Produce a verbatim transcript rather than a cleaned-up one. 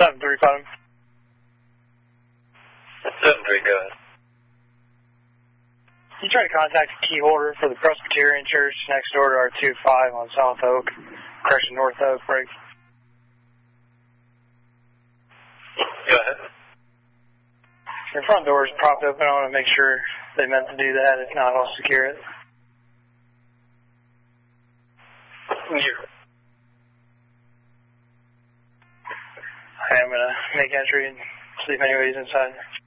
seven three five. seven three, go ahead. You try to contact the key holder for the Presbyterian Church next door to our two five on South Oak, correction, North Oak, break. Go ahead. Your front door is propped open. I want to make sure they meant to do that. If not, I'll secure it. You. I'm going to make entry and see if anybody's inside.